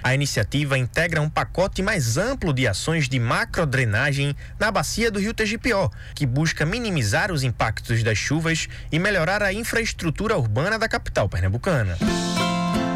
A iniciativa integra um pacote mais amplo de ações de macrodrenagem na bacia do Rio Tegipió, que busca minimizar os impactos das chuvas e melhorar a infraestrutura urbana da capital pernambucana.